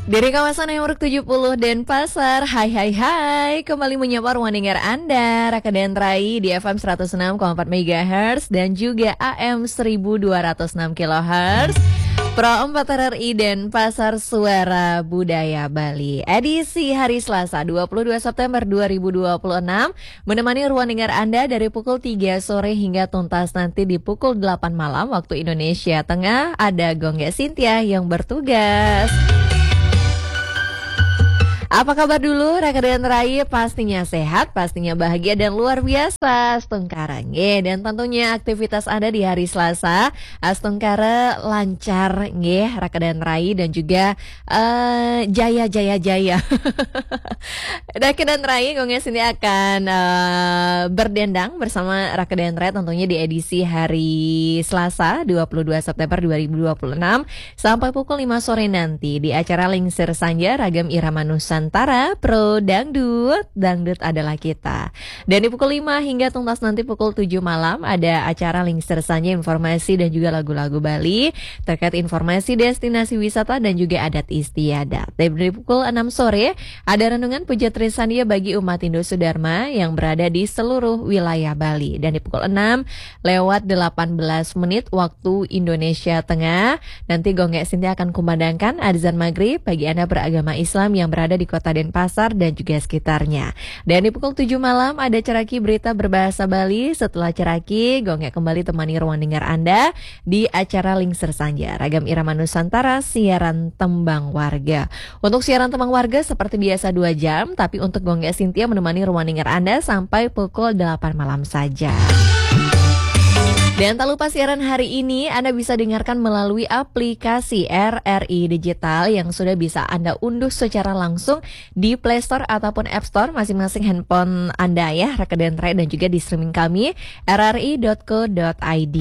Dari kawasan Emruk 70 Denpasar, hai, kembali menyapa ruang dengar Anda, Raka dan Rai di FM 106,4 MHz dan juga AM 1206 kHz. Pro 4 RRI Denpasar Suara Budaya Bali. Edisi hari Selasa 22 September 2026 menemani ruang dengar Anda dari pukul 3 sore hingga tuntas nanti di pukul 8 malam waktu Indonesia Tengah. Ada Gongge Cynthia yang bertugas. Apa kabar dulu Raka dan Rai? Pastinya sehat, pastinya bahagia dan luar biasa Astungkara nge. Dan tentunya aktivitas Anda di hari Selasa Astungkara lancar nge Raka dan Rai dan juga jaya Raka dan Rai Gongnya sini akan berdendang bersama Raka dan Rai tentunya di edisi hari Selasa 22 September 2026 sampai pukul 5 sore nanti di acara Lingsir Sanja Ragam Irama Nusantara Pro Dangdut adalah kita. Dan di pukul 5 hingga tuntas nanti pukul 7 malam ada acara Lingsir Sanja informasi dan juga lagu-lagu Bali terkait informasi destinasi wisata dan juga adat istiadat. Dan dari pukul 6 sore ada renungan puja Trisania bagi umat Hindu Sudharma yang berada di seluruh wilayah Bali. Dan di pukul 6 lewat 18 menit waktu Indonesia Tengah nanti Gongge Cynthia akan kumandangkan adzan maghrib bagi Anda beragama Islam yang berada di kota Denpasar dan juga sekitarnya. Dan di pukul 7 malam ada Ceraki Berita Berbahasa Bali. Setelah Ceraki, Gongge kembali temani ruang dengar Anda di acara Lingsir Sanja Ragam Irama Nusantara siaran tembang warga. Untuk siaran tembang warga seperti biasa 2 jam, tapi untuk Gongge Cynthia menemani ruang dengar Anda sampai pukul 8 malam saja. Dan tak lupa siaran hari ini Anda bisa dengarkan melalui aplikasi RRI Digital yang sudah bisa Anda unduh secara langsung di Play Store ataupun App Store masing-masing handphone Anda ya, Raka dan Rai, dan juga di streaming kami rri.co.id.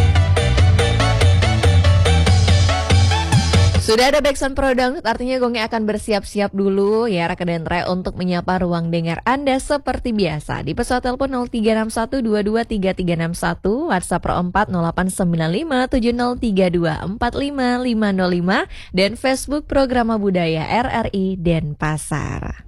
Sudah ada backsound Pro Dangdut, artinya Gongge akan bersiap-siap dulu ya Raka dan Rai untuk menyapa ruang dengar Anda seperti biasa. Di pesawat telepon 0361223361, WhatsApp Pro 4 08957032455505 dan Facebook Programa Budaya RRI Denpasar.